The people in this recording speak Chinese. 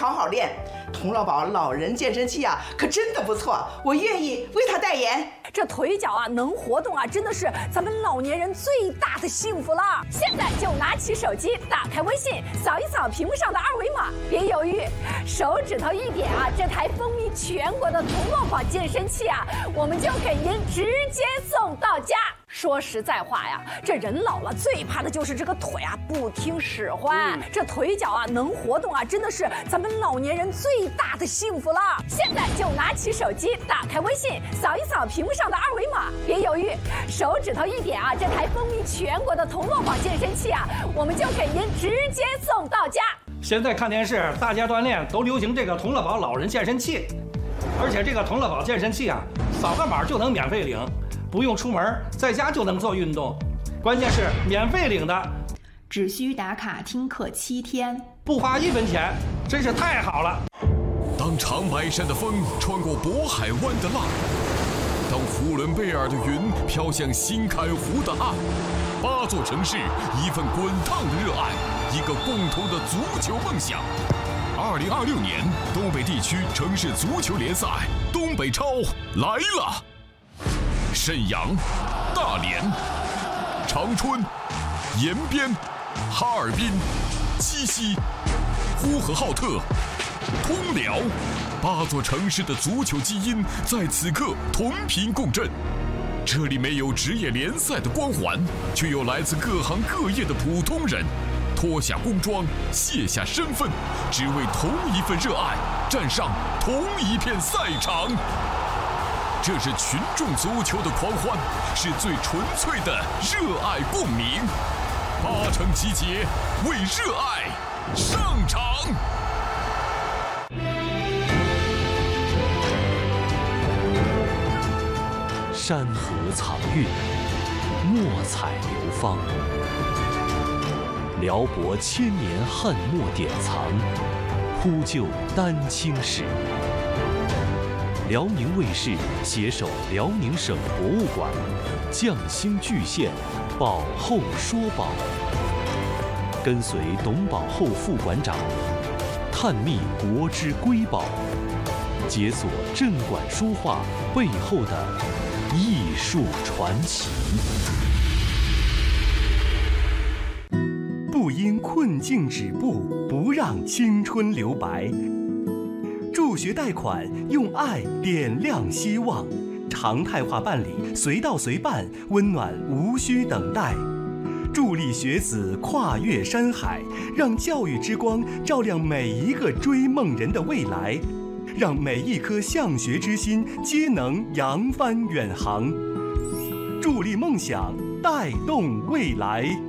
好好练。童乐宝老人健身器啊，可真的不错，我愿意为他代言。 这腿脚啊能活动啊，真的是咱们老年人最大的幸福了。现在就拿起手机，打开微信，扫一扫屏幕上的二维码，别犹豫，手指头一点啊，这台风靡全国的童乐宝健身器啊，我们就给您直接送到家。说实在话呀，这人老了最怕的就是这个腿啊不听使唤。这腿脚啊能活动啊，真的是咱们老年人最大的幸福了。现在就拿起手机，打开微信，扫一扫屏幕上的二维码，别犹豫，手指头一点啊，这台风靡全国的童乐宝健身器啊，我们就给您直接送到家。 现在看电视，大家锻炼都流行这个童乐宝老人健身器，而且这个童乐宝健身器啊，扫个码就能免费领。不用出门，在家就能做运动，关键是免费领的， 只需打卡听课7天， 不花1分钱，真是太好了。 当长白山的风穿过渤海湾的浪，当呼伦贝尔的云飘向新开湖的岸，8座城市，一份滚烫的热爱，一个共同的足球梦想。2026年东北地区城市足球联赛东北超来了。沈阳、大连、长春、延边、哈尔滨、鸡西、呼和浩特、通辽，8座城市的足球基因在此刻同频共振。这里没有职业联赛的光环，却有来自各行各业的普通人，脱下工装，卸下身份，只为同一份热爱，站上同一片赛场。这是群众足球的狂欢，是最纯粹的热爱共鸣。8城集结，为热爱上场。 山河藏韵，墨彩流芳，辽博千年汉墨典藏，铺就丹青史。辽宁卫视携手辽宁省博物馆，匠心巨献，宝后说宝，跟随董宝后副馆长探秘国之瑰宝，解锁镇馆书画背后的艺术传奇。 不因困境止步，不让青春留白。助学贷款，用爱点亮希望，常态化办理，随到随办，温暖无需等待。助力学子跨越山海，让教育之光照亮每一个追梦人的未来，让每一颗向学之心皆能扬帆远航。助力梦想，带动未来。